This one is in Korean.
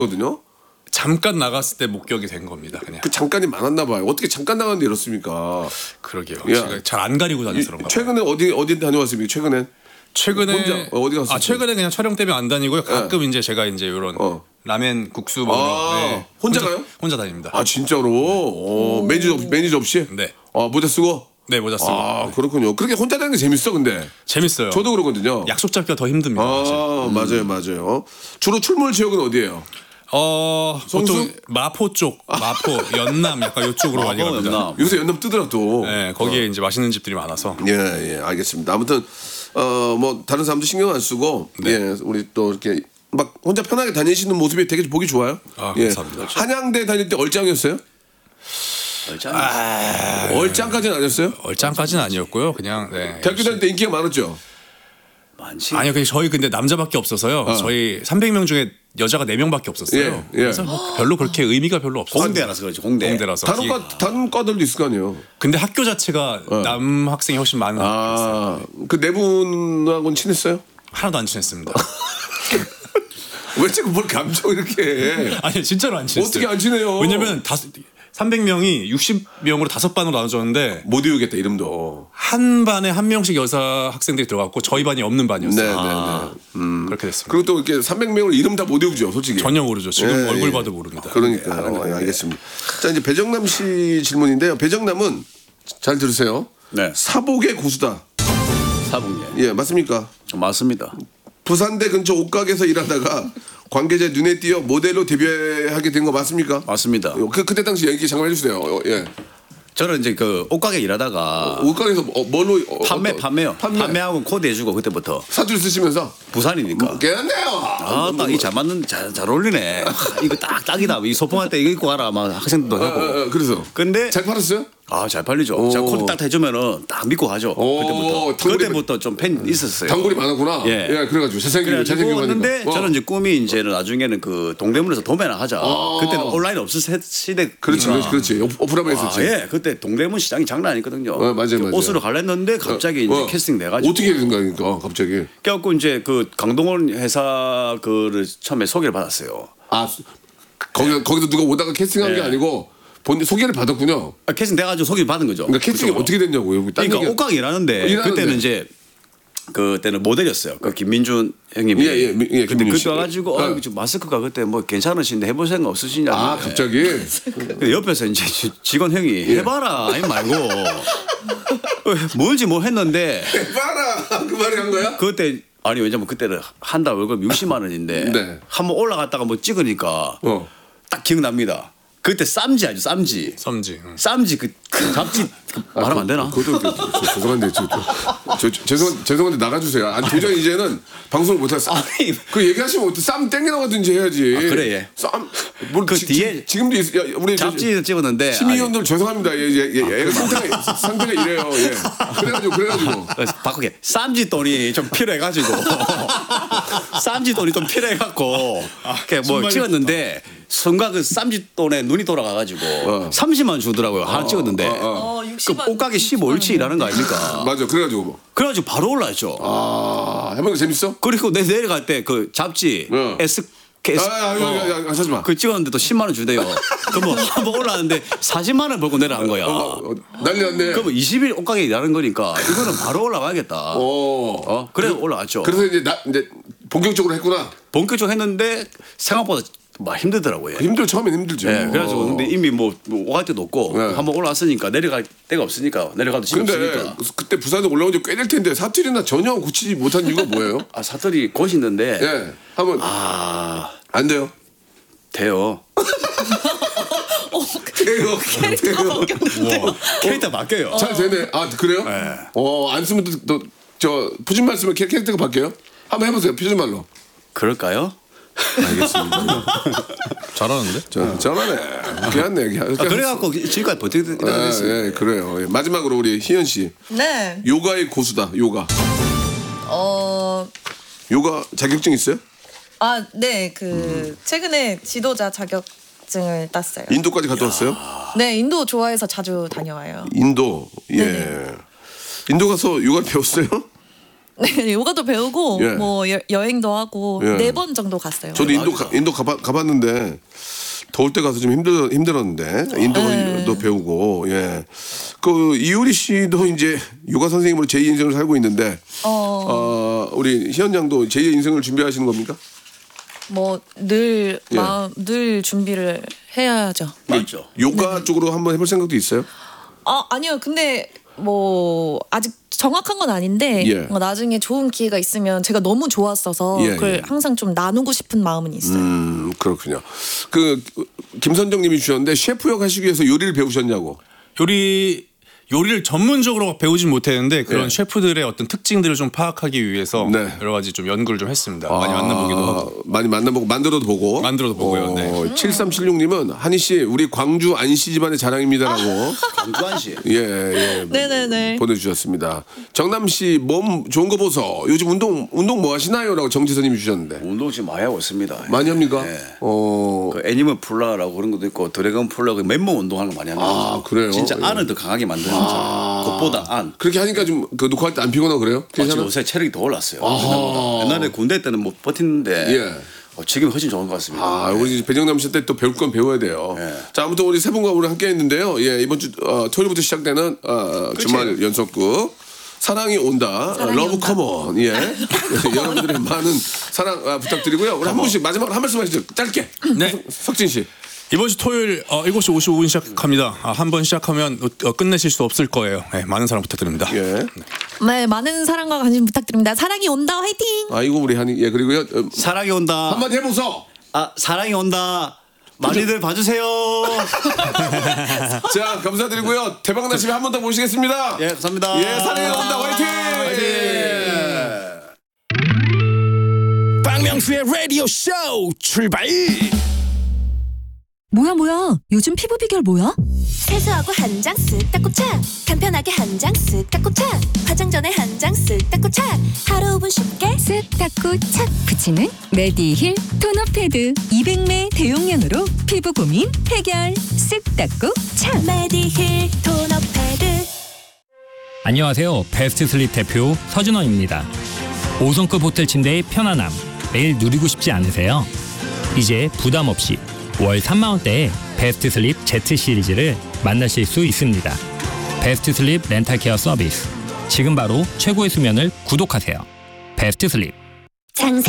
거든요. 잠깐 나갔을 때 목격이 된 겁니다. 그냥. 그 잠깐이 많았나 봐요. 어떻게 잠깐 나갔는데 이렇습니까? 그러게요. 야. 제가 잘 안 가리고 다녀서 그런가 봐요. 최근에 어디 다녀왔습니까? 최근에 혼자 어디 갔어요? 최근에 그냥 촬영 때문에 안 다니고요. 가끔 이제 제가 이제 이런 라멘 국수 먹으러 혼자 가요? 혼자 다닙니다. 아 진짜로? 매니저 없이? 네. 모자 쓰고? 네, 모자 쓰고. 아 그렇군요. 그렇게 혼자 다니는 게 재밌어 근데. 재밌어요. 저도 그러거든요. 약속 잡기가 더 힘듭니다. 맞아요. 주로 출몰 지역은 어디예요? 보통 마포 쪽, 마포, 연남 약간 이쪽으로 많이 갑니다. 요새 연남 뜨더라 또. 네, 거기에 이제 맛있는 집들이 많아서. 예, 알겠습니다. 아무튼 뭐 다른 사람도 신경 안 쓰고 예, 우리 또 이렇게 막 혼자 편하게 다니시는 모습이 되게 보기 좋아요. 감사합니다. 한양대 다닐 때 얼짱이었어요? 얼짱까지는 아니었어요? 얼짱까지는 아니었고요. 그냥 대학교 다닐 때 인기가 많았죠. 많지. 아니요, 저희 근데 남자밖에 없어서요. 저희 300명 중에 여자가 4명밖에 없었어요. 그래서 뭐 별로 그렇게 의미가 별로 없었어요. 공대라서 그렇죠. 공대라서. 다른 과들도 있을 거 아니에요. 근데 학교 자체가 남학생이 훨씬 많은 학교였어요. 그 네 분하고는 친했어요? 하나도 안 친했습니다. 왜 지금 뭘 감정 이렇게 해? 아니 진짜로 안 친했어요. 어떻게 안 친해요? 왜냐면 300명이 60명으로 5반으로 나눠졌는데 못 외우겠다 이름도. 한 반에 한 명씩 여자 학생들이 들어갔고 저희 반이 없는 반이었어요. 그렇게 됐습니다. 그리고 또 이렇게 300명을 이름 다 못 외우죠, 솔직히. 전혀 모르죠. 지금 얼굴 봐도 모릅니다. 그러니까 알겠습니다. 자 이제 배정남 씨 질문인데요. 배정남은 잘 들으세요. 네. 사복의 고수다. 사복예. 예, 맞습니까? 맞습니다. 부산대 근처 옷가게에서 일하다가 관계자 눈에 띄어 모델로 데뷔하게 된 거 맞습니까? 맞습니다. 그때 당시 얘기 잠깐 해주세요. 예. 저는 이제 그 옷가게 일하다가 옷가게에서 뭘로 판매요. 판매하고 코드 해주고 그때부터 사투리 쓰시면서 부산이니까. 괜찮네요. 딱 이 잘 맞는 잘 어울리네. 이거 딱이다. 이 소풍할 때 이거 입고 가라. 막 학생들도 하고. 그래서. 근데 잘 팔았어요? 잘 팔리죠. 제가 코드 딱 해주면은 딱 믿고 가죠. 그때부터 좀 팬 있었어요. 단골이 많았구나. 예. 그래가지고 잘생기고 했는데 저는 이제 꿈이 이제는 나중에는 그 동대문에서 도매나 하자. 그때는 온라인 없을 시대. 그렇지. 오프라만 했었지. 예. 그때 동대문 시장이 장난 아니거든요. 맞아요. 옷으로 갈랬는데 갑자기 이제 캐스팅 돼가지고. 어떻게 된 거니까 갑자기. 그래갖고 이제 그 강동원 회사 그를 처음에 소개를 받았어요. 거기서 누가 오다가 캐스팅한 게 아니고 본인 소개를 받았군요. 캐스팅 돼가지고 소개를 받은 거죠. 그러니까 캐스팅이 어떻게 됐냐고요. 그러니까 옷가게 일하는데 그때는 이제 그때는 모델이었어요. 그 김민준 형님이. 근데 그때 와가지고 마스크가 그때 뭐 괜찮으신데 해볼 생각 없으시냐. 갑자기. 근데 옆에서 이제 직원 형이 해봐라 아니 말고 뭘지 뭐 했는데. 해봐라 그 말이 한 거야? 그때 아니 왜냐면 그때는 한 달 월급 60만 원인데 한번 올라갔다가 뭐 찍으니까 딱 기억납니다. 그때 쌈지 알죠? 쌈지 그 잡지 말하면 안 되나? 그것도 죄송한데 죄송한데 나가주세요. 아니 도저히 이제는 방송을 못했어. 그 얘기하시면 어떻게 쌈 땡기나 하든지 해야지. 그래. 쌈 그 뒤에 지금도 우리 잡지 찍었는데 심의위원들 죄송합니다. 얘가 상태가 이래요. 그래가지고 바꾸게 쌈지 돈이 좀 필요해가지고 쌈지 돈이 좀 필요해갖고 뭐 찍었는데 순간 그 쌈지 돈에 눈이 돌아가가지고 30만 원 주더라고요. 하나 찍었는데 그 옷가게 15일치 일하는 거 아닙니까? 맞아. 그래가지고 바로 올라왔죠. 해보니까 재밌어? 그리고 내려갈 때 그 잡지 하지 마. 그 찍었는데 또 10만 원 주대요. 그럼 한번 올라왔는데 40만 원 벌고 내려간 거야. 난리 났네. 그럼 20일 옷가게 일하는 거니까 이거는 바로 올라가야겠다. 그래서 올라왔죠. 그래서 이제 본격적으로 했구나. 본격적으로 했는데 생각보다 막 힘들더라고요. 처음엔 힘들죠. 네, 그래가지고 근데 이미 뭐 오갈 데도 없고 한번 올라왔으니까 내려갈 데가 없으니까 내려가도 시간 없으니까. 그때 부산에 올라온 지 꽤 될 텐데 사투리나 전혀 고치지 못한 이유가 뭐예요? 사투리 고치는데 한번 안 돼요. 돼요. 캐릭터 바뀌어요. 잘 되네. 그래요? 네. 안 쓰면 저 푸준말 쓰면 캐릭터가 바뀌어요? 한번 해보세요. 푸준말로. 그럴까요? 알겠습니다. 잘하는데? 잘하네. 괜찮네. 그래갖고 지금까지 버티게 됐어요. 그래요. 마지막으로 우리 희연 씨. 네. 요가의 고수다. 요가 자격증 있어요? 네. 최근에 지도자 자격증을 땄어요. 인도까지 갔다 왔어요? 네, 인도 좋아해서 자주 다녀와요. 인도. 예. 인도 가서 요가 배웠어요? 네, 요가도 배우고 예. 뭐 여행도 하고 예. 4번 정도 갔어요. 저도 인도 가봤는데 더울 때 가서 좀 힘들었는데 인도도 배우고 예. 그 이효리 씨도 이제 요가 선생님으로 제2 인생을 살고 있는데 우리 희연 양도 제2 인생을 준비하시는 겁니까? 뭐 늘 늘 준비를 해야죠. 맞죠. 요가 쪽으로 한번 해볼 생각도 있어요? 아니요. 근데 뭐 아직 정확한 건 아닌데 예. 나중에 좋은 기회가 있으면 제가 너무 좋았어서 예, 그걸 예. 항상 좀 나누고 싶은 마음은 있어요. 그렇군요. 그 김선정님이 주셨는데 셰프역 하시기 위해서 요리를 배우셨냐고. 요리를 전문적으로 배우진 못했는데 그런 예. 셰프들의 어떤 특징들을 좀 파악하기 위해서 네. 여러 가지 좀 연구를 좀 했습니다. 많이 만나보기도 하고. 많이 만나보고 만들어도 보고. 만들어도 보고요. 네. 7376님은 한희 씨 우리 광주 안씨 집안의 자랑입니다라고. 강주한 씨. 예. 네네네. 보내주셨습니다. 정남 씨 몸 좋은 거 보소. 요즘 운동 뭐 하시나요?라고 정지선님이 주셨는데. 운동 지금 많이 하고 있습니다. 많이 합니까? 네. 어. 그 애니멀 풀라라고 그런 것도 있고 드래곤 풀라 그 맨몸 운동하는 거 많이 합니다. 아, 그래요? 진짜 예. 안을 더 강하게 만드는 것보다 안. 그렇게 하니까 좀 그 녹화할 때 안 피곤하고 그래요? 지금 괜찮아? 요새 체력이 더 올랐어요. 옛날보다. 옛날에 군대 때는 못 버티는데 예. 지금 훨씬 좋은 것 같습니다. 우리 배정남 씨 때 또 배울 건 배워야 돼요. 네. 자, 아무튼 우리 세 분과 우리 함께 했는데요. 예, 이번 주 토요일부터 시작되는 주말 연속극 사랑이 온다. 러브 커먼. 예. 여러분들의 많은 사랑 부탁드리고요. 우리 한 분씩 마지막으로 한 말씀 하시죠. 짧게. 네. 석진 씨. 이번 주 토요일 7시 55분 시작합니다. 한 번 시작하면 끝내실 수 없을 거예요. 네, 많은 사랑 부탁드립니다. 예. 네, 많은 사랑과 관심 부탁드립니다. 사랑이 온다. 화이팅! 아이고 우리 한이. 예, 그리고요. 사랑이 온다. 한마디 해보소. 사랑이 온다. 많이들 봐주세요. 자, 감사드리고요. 대박 나시면 한 번 더 모시겠습니다. 예, 감사합니다. 예, 사랑이 온다. 화이팅! 박명수의 라디오 쇼 출발. 뭐야 요즘 피부 비결 뭐야? 세수하고 한 장 쓱 닦고 착 간편하게 한 장 쓱 닦고 착 화장 전에 한 장 쓱 닦고 착 하루 5분 쉽게 쓱 닦고 착 붙이는 메디힐 토너 패드 200ml 대용량으로 피부 고민 해결. 쓱 닦고 착. 메디힐 토너 패드. 안녕하세요. 베스트 슬립 대표 서준원입니다. 5성급 호텔 침대의 편안함 매일 누리고 싶지 않으세요? 이제 부담 없이 월 3만원대의 베스트 슬립 Z 시리즈를 만나실 수 있습니다. 베스트 슬립 렌탈 케어 서비스. 지금 바로 최고의 수면을 구독하세요. 베스트 슬립. 장생